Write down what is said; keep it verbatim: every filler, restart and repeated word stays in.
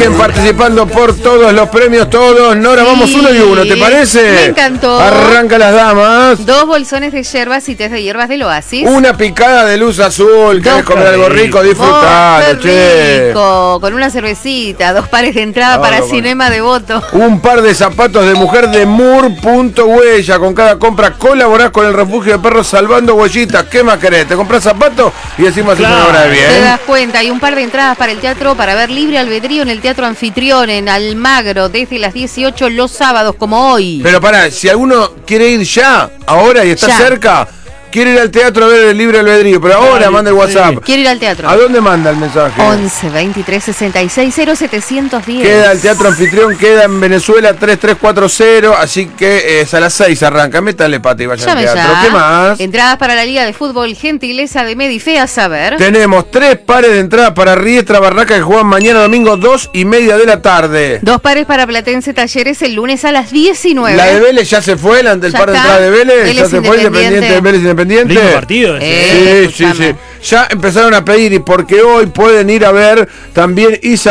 siguen participando por todos los premios, todos. Nora, sí, vamos uno y uno, ¿te parece? Me encantó. Arranca las damas. Dos bolsones de yerbas y test de hierbas del Oasis. Una picada de luz azul. ¿Querés comer algo rico? Disfrutalo, che. Rico, con una cervecita, dos pares de entrada no, para no, Cinema Devoto. Un par de zapatos de mujer de Moore.huella. Con cada compra colaborás con el refugio de perros salvando huellitas. ¿Qué más querés? ¿Te compras zapatos? Y decimos claro. Hacer una hora de bien. Te das cuenta, hay un par de entradas para el teatro para ver Libre Albedrío en el Teatro Anfitrión en Almagro desde las dieciocho los sábados como hoy. Pero pará, si alguno quiere ir ya, ahora y está ya. cerca, quiere ir al teatro a ver el Libre Albedrío, pero ahora Ay, manda el WhatsApp. Sí. Quiere ir al teatro. ¿A dónde manda el mensaje? once, veintitrés, sesenta y seis, cero setecientos diez. Queda el Teatro Anfitrión, queda en Venezuela tres tres cuatro cero, así que es a las seis arranca. Métale pata y vaya Llame al teatro. Ya. ¿Qué más? Entradas para la Liga de Fútbol, gentileza de Medife, a saber. Tenemos tres pares de entradas para Riestra Barraca que juegan mañana domingo dos y media de la tarde. Dos pares para Platense Talleres el lunes a las diecinueve. La de Vélez ya se fue, el par de entradas de Vélez, Vélez ya se fue, Independiente de Vélez Independiente. Lindo partido. Eh, sí, sí, sí. Ya empezaron a pedir y porque hoy pueden ir a ver también Isa